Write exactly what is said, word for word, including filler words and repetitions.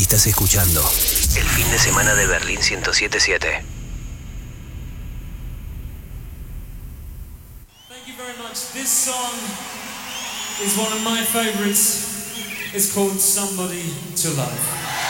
Estás escuchando el fin de semana de Berlín ciento siete punto siete. Thank you very much. This song is one of my favorites. It's called Somebody to Love.